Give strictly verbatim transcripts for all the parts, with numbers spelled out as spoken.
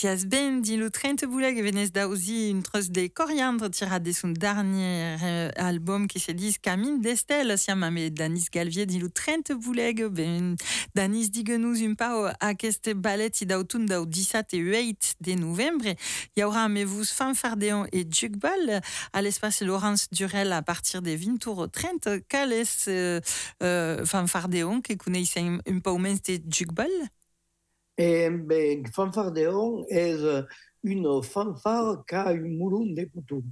Sias ben di lo trenta bouleg venez da aussi une treuse de coriandre tirade de son dernier euh, album qui se dit Camine d'Estelle siam ame Danis Galvier di lo trenta bouleg ben Danis digenous un pao a queste ballet i dautun dau dix-sept et huit de novembre il y aura amevus fanfardeon et jugbal à l'espace Laurence Durel à partir des vingt heures trente cales euh, euh, fanfardeon que connaissez un peu moins de jugbal. Eh ben, fanfardeon és une fanfare qui a un moulon de putum.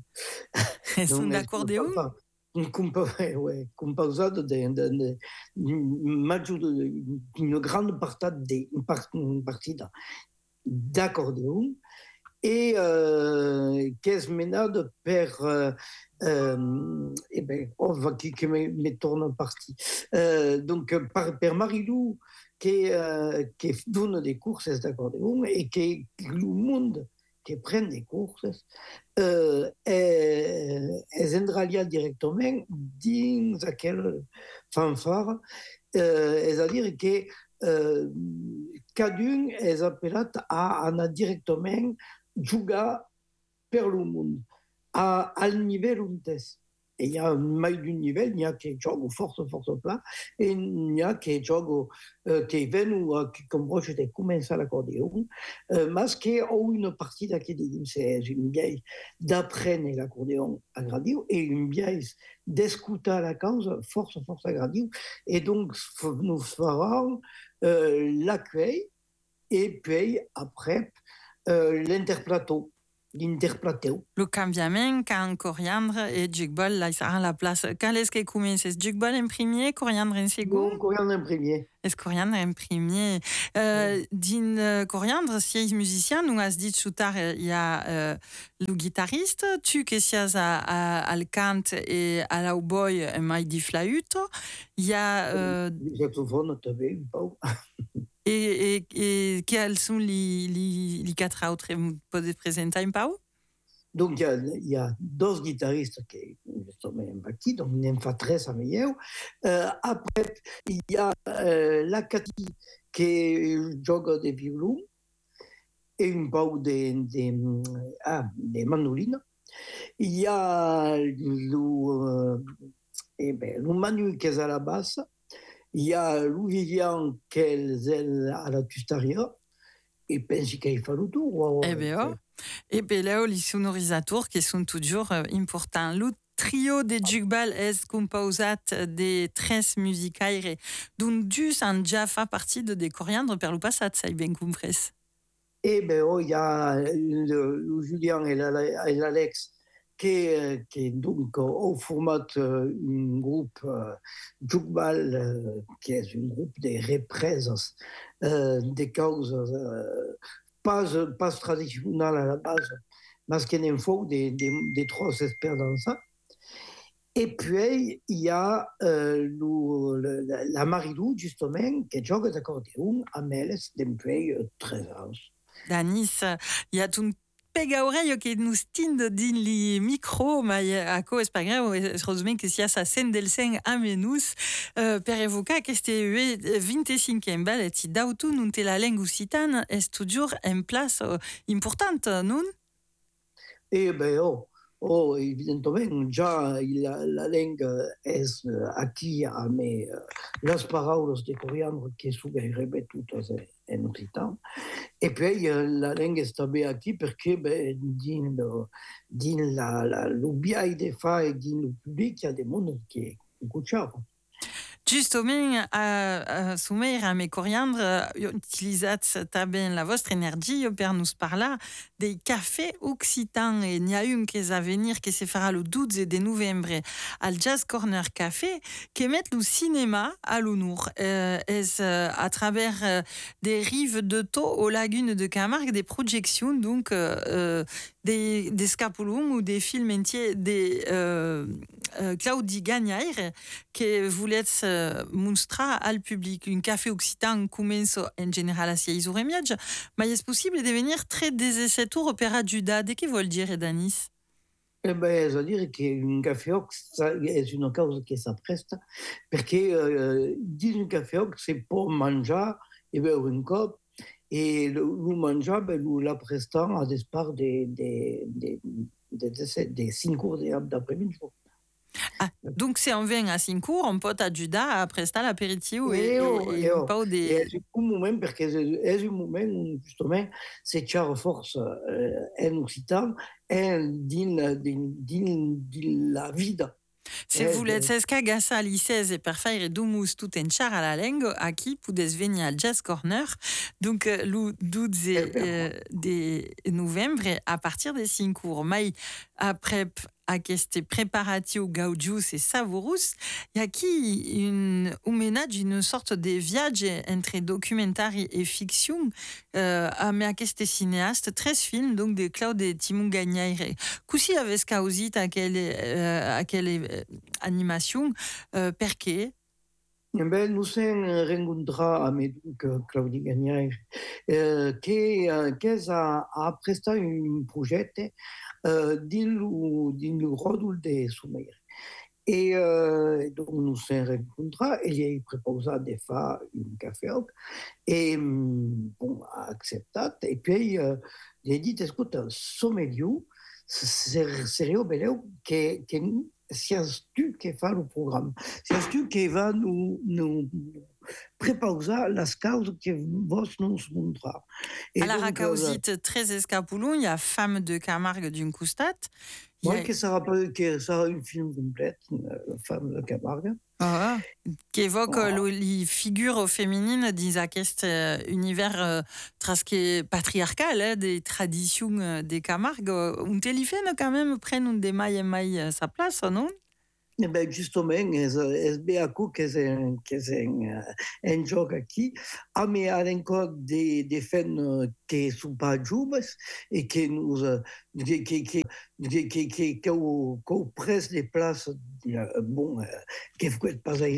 Son Non és una d'accordéon? fanfare compa eh, ouais, composada de, de, de, major, une grande partie de, une partie d'accordéon et euh, che è menata per euh, euh, eh ben, oh, qui, qui me, me tourne parti. Euh, donc, par, per Marilou, qui, euh, qui donne des courses d'accordéon et qui le monde qui prend des courses euh, est, est entralia directement dans aquelle fanfare, euh, c'est-à-dire que euh, cadun est appelé à anar directement jugar per le món, a, al nivell on és. E hi ha mai d'un nivell, n'hi ha que jogo força, força pla, e n'hi ha que jogo eh, que ven o que comproche de començar l'acordeon, eh, mas que ou una partida que diguem és un biais d'aprendre l'acordeon a gradiu e un biais d'escutar la causa força, força gradiu, e donc nous farons euh, l'accueil et puis après euh, l'interplateau. L'interplateu. Le cambiament quand coriandre et jugbol là ça a la place. Quand est-ce que commence? Est jugbol en premier, coriandre en second? Non, coriandre en premier. Est coriandre en premier. Euh, ouais. Din euh, coriandre, si est musicien, nous as dit tout tard, il y a euh, le guitariste, tu que si à, à, à le cant et à la boy mai di flauto. Il y a euh, le saxophone, tu avais un peu. Et, et, et quels sont les, les, les quatre autres? Vous pouvez présenter un peu? Donc, il y a, il y a deux guitaristes qui sont partis, donc il y en a trois à meilleur. Euh, après, il y a euh, la Cathy qui joue des violons et un peu des de, ah, de mandolines. Il y a le, euh, eh ben, le Manu qui est à la basse. Il y a Louis-Vivian qui est à la tustaria et pensi qu'il fait le tour. Eh bien, oh. Et bien là, les sonorisateurs qui sont toujours euh, importants. Le trio de jugbal est composé de treize musicaires dont deux ont déjà fait partie de des coriandres per le passé, ça est bien compris. Eh bien, oh, il y a le, le Julien et l'Alex qui, qui est donc au format euh, un groupe euh, jugbal euh, qui est un groupe de reprises euh, des causes euh, pas, pas traditionnelles à la base, mais qui est un faux des, des, des trois experts dans ça. Et puis, il y a euh, le, le, la Marilou, justement, qui joue d'accordéon à Meles depuis treize ans. Danis, il y a tout pega oreille que nous stinde din li micro, mais a co es pas grave, heureusement que si a sa scène del seng a menus, euh, per evocar qu'este vingt-cinquième bal et d'autun non te la langue occitane est toujours en place euh, importante, non? Eh ben, oh, oh, evidentemente già la, la lingua è aquí a me las paraules de coriandre che sono ripetute in occitano e poi la lingua sta bene aquí perché ben, din, din la, la, l'ubiai de fa e din il pubblico il y a des mondi che cucciavano. Justement, à, à soumettre à mes coriandres, utilisez bien la votre énergie pour nous parler des cafés occitans. Et il y a une qui est à venir, qui se fera le douze de novembre al Jazz Corner Café, qui met le cinéma à l'honneur. Euh, à travers euh, des rives de Thau aux lagunes de Camargue, des projections, donc euh, des, des scapulums ou des films entiers, des euh, euh, Claudie Gagnaire, qui voulait euh, mostrar al public. Un café occitan commence en général à six heures et demie, mais est possible de venir très dix-sept heures opéra Juda. De che vuol dire, Danis? Eh ben, c'est-à-dire qu'un café ox è una cosa che si presta perché eh, di un café ox c'est pour manger e bere un cop e lo mangiava e lo la presta a despart de, de, de, de, de, de cinco d'après-midi. Ah, donc c'est un vin a cinco, on pot ajudar a prestar l'aperitiu e, E oh, e, e e un oh, pau e de... és un moment, perquè és, és un moment on, justament, se xerra força eh, en occitan en din, din, din, din la vida. Se Eh, voulez esca gasa licez e per faire dumus tout en char a la lengua, aquí pudes venir al Jazz Corner, donc euh, lo douze euh, de novembre a partir de cinco. Mai aprep aquest preparatiu gaudius e savorus, hi ha aquí un homenatge, une sorte de viatge entre documentari e ficció euh, amb aquest cineaste, tres films, donc de Claude Timon Gagnaire. Così aves causit aquelle, euh, aquelle euh, animation, euh, perché? Eh ben, nous sommes rencontrés avec Claudie Gagnère, euh, qui, euh, qui a, a presté un projet euh, dans le, dans le Rodul de Sumer. Et euh, donc, nous sommes rencontrés, et il a proposé de faire un café, et bon, a accepté. Et puis, euh, il a dit, écoute, sommelier, serait bello que, que c'est tu qui fais le programme. C'est tu qui va nous, nous préparer les causes que vos nous montrer. Alors, a causit tres escapulons, il y a Femme de Camargue d'un costat. Moi, a... que ça sera, que ça un film complet, la Femme de Camargue. Ah, qui évoque oh. les figures féminines dins aquest uh, univers uh, trasque patriarcal, eh, des traditions uh, de Camargue. Un téléphone, quand même, prennent de mai en mai uh, sa place, non? Eh ben, justement, és, és beaco que és, en, que és en, en joc aquí, a mi encore de, de fent que són pas joves i que nous, que, que, que, que, que, que, que, que heu pres de places, bon, que heu pas